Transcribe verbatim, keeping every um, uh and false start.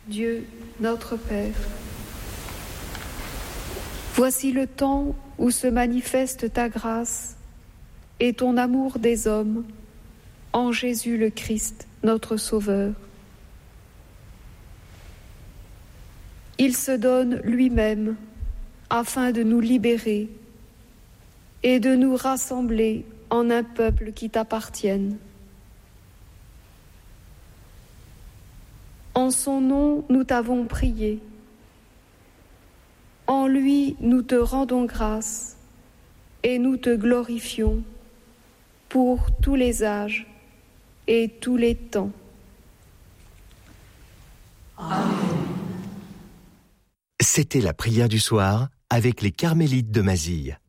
Dieu, notre Père, voici le temps où se manifeste ta grâce et ton amour des hommes en Jésus le Christ, notre Sauveur. Il se donne lui-même afin de nous libérer et de nous rassembler en un peuple qui t'appartienne. En son nom, nous t'avons prié. En lui, nous te rendons grâce et nous te glorifions pour tous les âges et tous les temps. Amen. C'était la prière du soir avec les Carmélites de Mazille.